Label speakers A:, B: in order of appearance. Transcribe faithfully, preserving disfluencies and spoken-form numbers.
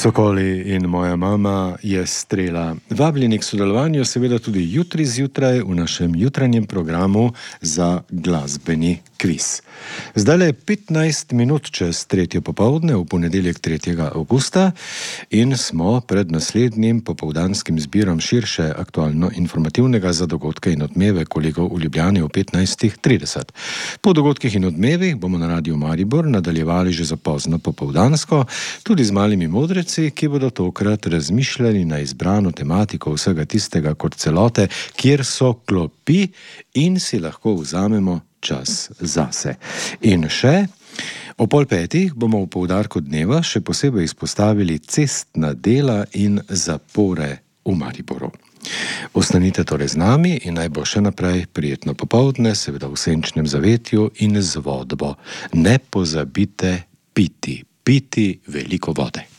A: Sokoli in moja mama je strela. Vabljeni k sodelovanju seveda tudi jutri zjutraj v našem jutranjem programu za glasbeni kviz. Zdaj je petnajst minut čez tretje popoldne v ponedeljek tretjega avgusta in smo pred naslednjim popoldanskim zbirom širše aktualno-informativnega za dogodke in odmeve kolegov v Ljubljani v petnajstih trideset. Po dogodkih in odmevih bomo na Radiu Maribor nadaljevali že za pozno popoldansko, tudi z malimi modreci, ki bodo tokrat razmišljali na izbrano tematiko vsega tistega kot celote, kjer so klopi in si lahko vzamemo čas zase. In še, o pol petih bomo v poudarku dneva še posebej izpostavili cestna dela in zapore v Mariboru. Ostanite torej z nami in naj bo še naprej prijetno popoldne, seveda v senčnem zavetju in z vodbo. Ne pozabite piti, piti veliko vode.